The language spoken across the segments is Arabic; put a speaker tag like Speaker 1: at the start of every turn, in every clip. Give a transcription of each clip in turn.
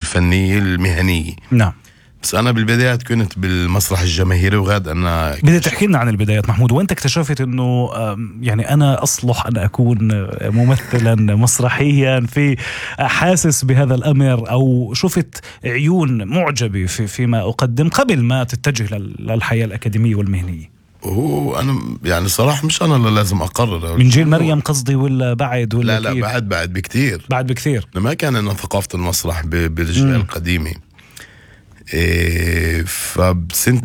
Speaker 1: الفنية المهنية.
Speaker 2: نعم.
Speaker 1: بس أنا بالبدايات كنت بالمسرح الجماهيري، وغاد أنا
Speaker 2: بدي تحكي لنا عن البدايات محمود، وأنت اكتشفت إنه يعني أنا أصلح أن أكون ممثلا مسرحيا، في حاسس بهذا الأمر، أو شفت عيون معجبة فيما أقدم قبل ما تتجه للحياة الأكاديمية والمهنية؟
Speaker 1: هو أنا يعني صراحة مش أنا اللي لازم أقرر.
Speaker 2: من جيل مريم قصدي ولا بعد ولا
Speaker 1: لا بعد بكتير.
Speaker 2: بعد بكثير.
Speaker 1: ما كان إنه ثقافة المسرح بالرجال القديمة. فبسنة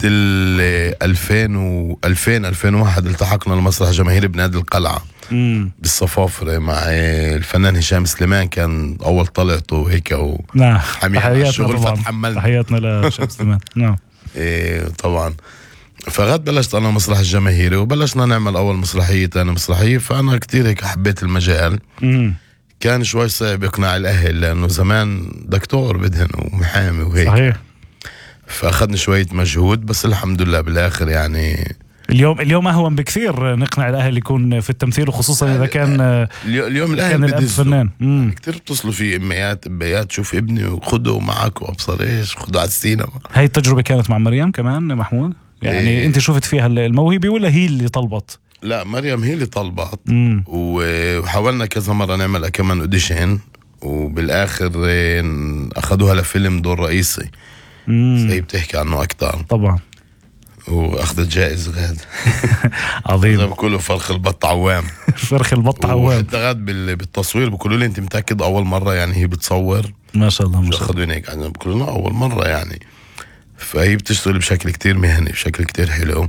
Speaker 1: 2001 التحقنا المسرح الجماهيري بنادي القلعة بالصفافرة مع الفنان هشام سليمان، كان أول طلعته وهيك
Speaker 2: نعم.
Speaker 1: الشغل فتحملنا.
Speaker 2: تحياتنا لهشام سليمان. نعم.
Speaker 1: طبعا. فغاد بلشت أنا مسرح الجماهيري، وبلشنا نعمل أول مسرحية تاني مسرحية. فأنا كتير هيك حبيت المجال. كان شوي صعب إقناع الأهل، لأنه زمان دكتور بدهن ومحامي وهيك.
Speaker 2: صحيح.
Speaker 1: فأخذنا شوية مجهود، بس الحمد لله بالآخر يعني
Speaker 2: اليوم أهون بكثير نقنع الأهل يكون في التمثيل، وخصوصا إذا كان
Speaker 1: اليوم الأهل
Speaker 2: كان الأب فنان.
Speaker 1: كتير بتصلوا في أبيات شوف ابني وخده معك وأبصر إيش، خده على السينما.
Speaker 2: هاي التجربة كانت مع مريم كمان محمود؟ يعني أنت شفت فيها الموهبة ولا هي اللي طلبت؟
Speaker 1: لا، مريم هي اللي طلبت. وحاولنا كذا مرة نعمل كمان أوديشن، وبالآخر أخذوها لفيلم دور رئيسي. هي بتحكي عنه أكتر
Speaker 2: طبعا،
Speaker 1: وأخذت جائزة غاد.
Speaker 2: عظيم.
Speaker 1: بقولوا فرخ البط عوام.
Speaker 2: فرخ البط عوام.
Speaker 1: وحتى غاد بالتصوير بقولوا لي أنت متأكد أول مرة يعني هي بتصور؟
Speaker 2: ما شاء الله.
Speaker 1: أخذوا هيك يعني بقولوا لنا أول مرة يعني. فهي بتشتغل بشكل كتير مهني، بشكل كتير حلو.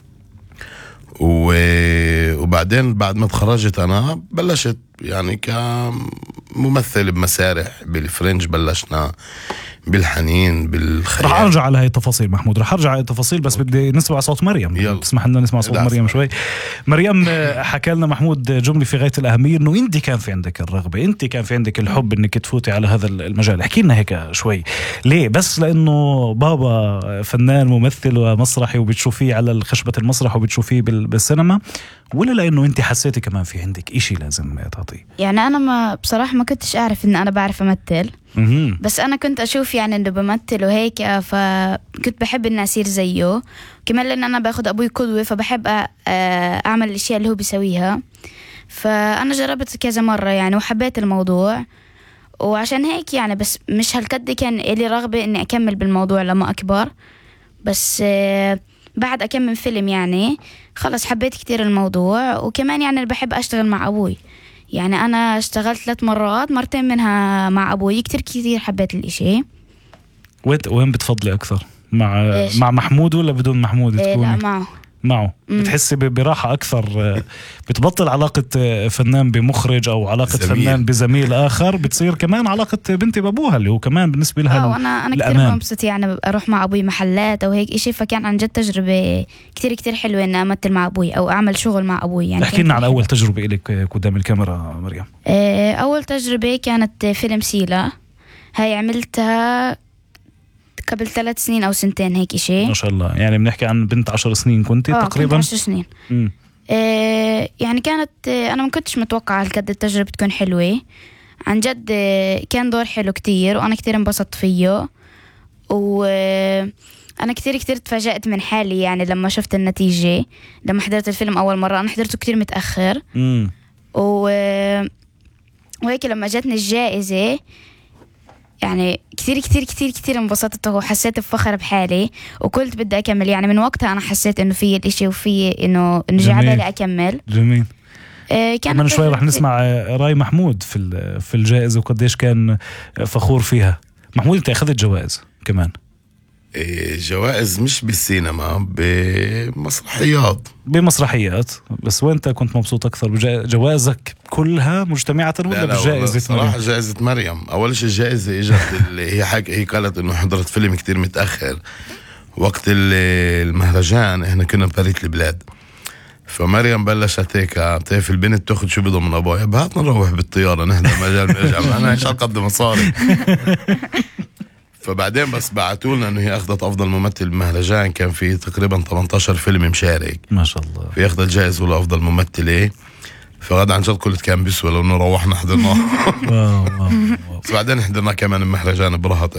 Speaker 1: وبعدين بعد ما تخرجت أنا بلشت يعني كممثل بمسارح بالفرنج، بلشنا بالحنين بالخيال.
Speaker 2: رح أرجع على هاي التفاصيل محمود، رح أرجع على التفاصيل، بس بدي نسمع صوت مريم. تسمح لنا نسمع صوت مريم شوي. مريم حكى لنا محمود جملة في غاية الأهمية، إنه أنت كان في عندك الرغبة، أنت كان في عندك الحب إنك تفوتي على هذا المجال. احكي لنا هيك شوي، ليه؟ بس لأنه بابا فنان ممثل ومسرحي وبتشوفيه على خشبة المسرح وبتشوفيه بالسينما، ولا لأنه أنت حسيتي كمان في عندك إشي لازم تعطيه؟
Speaker 3: يعني أنا بصراحة ما كنتش أعرف إن أنا بعرف أمثل. بس أنا كنت أشوف يعني إنه بمثل وهيك، فكنت بحب إني أصير زيه. كمان لأن أنا باخد أبوي قدوة، فبحب أعمل الأشياء اللي هو بيسويها. فأنا جربت كذا مرة يعني وحبيت الموضوع، وعشان هيك يعني بس مش هالقد كان إلي رغبة إني أكمل بالموضوع لما أكبر. بس بعد أكمل فيلم يعني خلص حبيت كتير الموضوع. وكمان يعني بحب أشتغل مع أبوي، يعني أنا اشتغلت 3 مرات، مرتين منها مع أبوي. كتير حبيت الإشي.
Speaker 2: وين بتفضلي أكثر؟ مع محمود ولا بدون محمود تكوني؟
Speaker 3: لا،
Speaker 2: معه. بتحسي براحة أكثر؟ بتبطل علاقة فنان بمخرج أو علاقة فنان بزميل آخر، بتصير كمان علاقة بنتي بأبوها اللي هو كمان بالنسبة لها
Speaker 3: وأنا كتير مبسوط يعني أروح مع أبوي محلات أو هيك إشي. فكان عن جد تجربة كتير حلوة إن أمثل مع أبوي أو أعمل شغل مع أبوي. يعني
Speaker 2: احكي لنا عن أول تجربة إلك قدام الكاميرا مريم.
Speaker 3: أول تجربة كانت فيلم سيلا، هاي عملتها قبل 3 سنين أو 2 هيك إشي.
Speaker 2: ما شاء الله، يعني بنحكي عن بنت 10 سنين كنتي تقريبا.
Speaker 3: 10 سنين. يعني كانت أنا ما كنتش متوقعة هالقد التجربة تكون حلوة عن جد. كان دور حلو كتير وأنا كتير انبسطت فيه. وأنا كتير تفاجأت من حالي يعني لما شفت النتيجة. لما حضرت الفيلم أول مرة أنا حضرته كتير متأخر. وهيك لما جاتني الجائزة يعني كتير انبسطت وحسيت بفخر بحالي، وكنت بدي أكمل. يعني من وقتها أنا حسيت إنه في الإشي وفي إنه جاء على بالي أكمل.
Speaker 2: جميل. كمان شوي رح نسمع راي محمود في الجائزة وقديش كان فخور فيها. محمود أنت أخذت جوائز كمان؟
Speaker 1: جوائز مش بالسينما، بمسرحيات.
Speaker 2: بس وانت كنت مبسوط أكثر بجوائزك كلها مجتمعة ولا بجائزة
Speaker 1: صراحة جائزة مريم؟ أول شيء الجائزة إجت اللي هي قالت إنه حضرت فيلم كتير متأخر وقت المهرجان. إحنا كنا ببريت البلاد، فمريم بلشت هيك بتعرف البنت تاخد شو بدها من أبوها، هاتنا نروح بالطيارة نحن مجال أنا إيش هقد مصاري. فبعدين بس بعتولنا انه هي اخذت افضل ممثل بمهرجان، كان في تقريبا 18 فيلم مشارك ما شاء الله، في اخذت جائزة لافضل ممثلة. فغدا عن جد قلت كان بيسوى لو انه روحنا حضرناه. بس بعدين حضرنا كمان المهرجان برهط